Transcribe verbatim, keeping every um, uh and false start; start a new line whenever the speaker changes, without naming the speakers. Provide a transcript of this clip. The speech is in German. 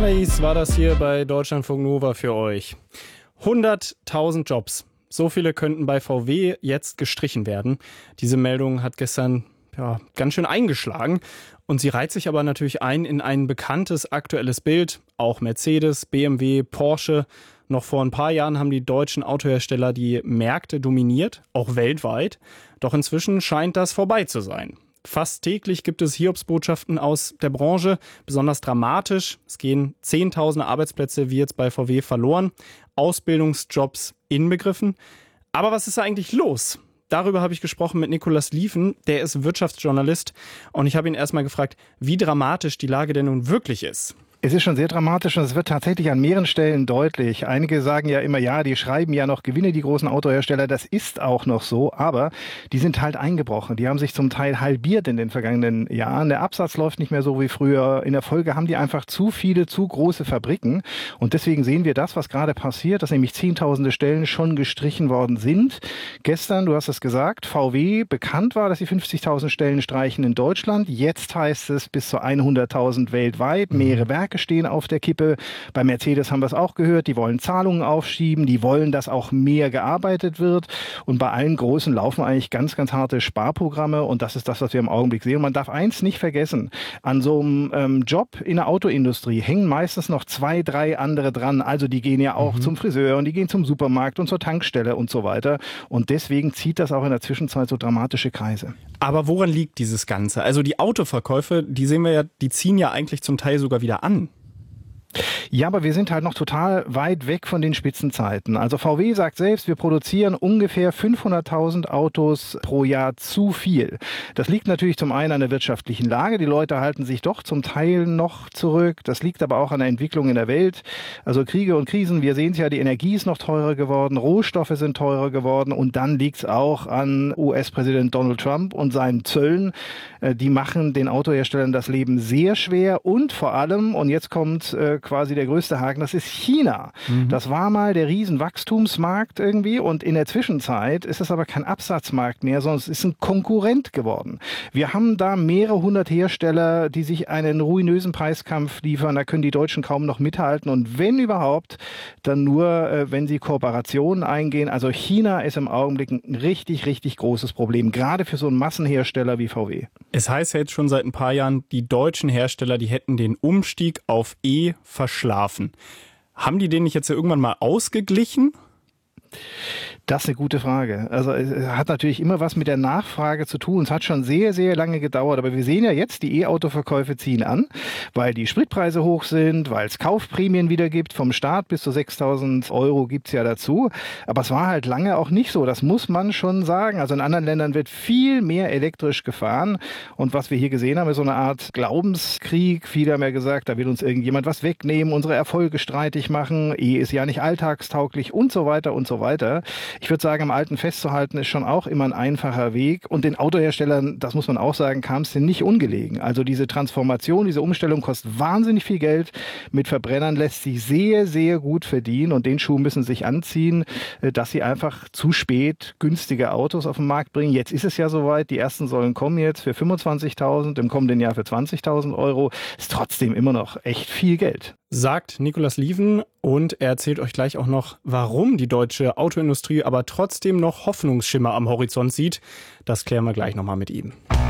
Anaïs war das hier bei Deutschlandfunk Nova für euch. hunderttausend Jobs. So viele könnten bei V W jetzt gestrichen werden. Diese Meldung hat gestern ja, ganz schön eingeschlagen. Und sie reiht sich aber natürlich ein in ein bekanntes aktuelles Bild. Auch Mercedes, B M W, Porsche. Noch vor ein paar Jahren haben die deutschen Autohersteller die Märkte dominiert, auch weltweit. Doch inzwischen scheint das vorbei zu sein. Fast täglich gibt es Hiobsbotschaften aus der Branche, besonders dramatisch. Es gehen Zehntausende Arbeitsplätze wie jetzt bei V W verloren, Ausbildungsjobs inbegriffen. Aber was ist da eigentlich los? Darüber habe ich gesprochen mit Nicolas Lieven, der ist Wirtschaftsjournalist. Und ich habe ihn erstmal gefragt, wie dramatisch die Lage denn nun wirklich ist.
Es ist schon sehr dramatisch und es wird tatsächlich an mehreren Stellen deutlich. Einige sagen ja immer, ja, die schreiben ja noch Gewinne, die großen Autohersteller. Das ist auch noch so, aber die sind halt eingebrochen. Die haben sich zum Teil halbiert in den vergangenen Jahren. Der Absatz läuft nicht mehr so wie früher. In der Folge haben die einfach zu viele, zu große Fabriken. Und deswegen sehen wir das, was gerade passiert, dass nämlich zehntausende Stellen schon gestrichen worden sind. Gestern, du hast es gesagt, V W bekannt war, dass sie fünfzigtausend Stellen streichen in Deutschland. Jetzt heißt es bis zu hunderttausend weltweit, mehrere Werke stehen auf der Kippe. Bei Mercedes haben wir es auch gehört, die wollen Zahlungen aufschieben, die wollen, dass auch mehr gearbeitet wird. Und bei allen Großen laufen eigentlich ganz, ganz harte Sparprogramme und das ist das, was wir im Augenblick sehen. Und man darf eins nicht vergessen, an so einem ähm, Job in der Autoindustrie hängen meistens noch zwei, drei andere dran. Also die gehen ja auch mhm. zum Friseur und die gehen zum Supermarkt und zur Tankstelle und so weiter. Und deswegen zieht das auch in der Zwischenzeit so dramatische Kreise.
Aber woran liegt dieses Ganze? Also die Autoverkäufe, die sehen wir ja, die ziehen ja eigentlich zum Teil sogar wieder an.
Ja, aber wir sind halt noch total weit weg von den Spitzenzeiten. Also V W sagt selbst, wir produzieren ungefähr fünfhunderttausend Autos pro Jahr zu viel. Das liegt natürlich zum einen an der wirtschaftlichen Lage. Die Leute halten sich doch zum Teil noch zurück. Das liegt aber auch an der Entwicklung in der Welt. Also Kriege und Krisen, wir sehen es ja, die Energie ist noch teurer geworden, Rohstoffe sind teurer geworden und dann liegt es auch an U S-Präsident Donald Trump und seinen Zöllen. Die machen den Autoherstellern das Leben sehr schwer und vor allem, und jetzt kommt äh, quasi der größte Haken, das ist China. Mhm. Das war mal der Riesenwachstumsmarkt irgendwie und in der Zwischenzeit ist es aber kein Absatzmarkt mehr, sondern es ist ein Konkurrent geworden. Wir haben da mehrere hundert Hersteller, die sich einen ruinösen Preiskampf liefern, da können die Deutschen kaum noch mithalten und wenn überhaupt, dann nur, äh, wenn sie Kooperationen eingehen. Also China ist im Augenblick ein richtig, richtig großes Problem, gerade für so einen Massenhersteller wie V W.
Es heißt ja jetzt schon seit ein paar Jahren, die deutschen Hersteller, die hätten den Umstieg auf E verschlafen. Haben die den nicht jetzt ja irgendwann mal ausgeglichen?
Das ist eine gute Frage. Also es hat natürlich immer was mit der Nachfrage zu tun. Es hat schon sehr, sehr lange gedauert. Aber wir sehen ja jetzt, die E-Auto-Verkäufe ziehen an, weil die Spritpreise hoch sind, weil es Kaufprämien wieder gibt. Vom Staat bis zu sechstausend Euro gibt's ja dazu. Aber es war halt lange auch nicht so. Das muss man schon sagen. Also in anderen Ländern wird viel mehr elektrisch gefahren. Und was wir hier gesehen haben, ist so eine Art Glaubenskrieg. Viele haben ja gesagt, da will uns irgendjemand was wegnehmen, unsere Erfolge streitig machen. E ist ja nicht alltagstauglich und so weiter und so weiter. Ich würde sagen, am Alten festzuhalten ist schon auch immer ein einfacher Weg. Und den Autoherstellern, das muss man auch sagen, kam es denn nicht ungelegen. Also diese Transformation, diese Umstellung kostet wahnsinnig viel Geld. Mit Verbrennern lässt sich sehr, sehr gut verdienen. Und den Schuh müssen sie sich anziehen, dass sie einfach zu spät günstige Autos auf den Markt bringen. Jetzt ist es ja soweit. Die ersten sollen kommen jetzt für fünfundzwanzigtausend, im kommenden Jahr für zwanzigtausend Euro. Ist trotzdem immer noch echt viel Geld.
Sagt Nicolas Lieven und er erzählt euch gleich auch noch, warum die deutsche Autoindustrie aber trotzdem noch Hoffnungsschimmer am Horizont sieht. Das klären wir gleich nochmal mit ihm.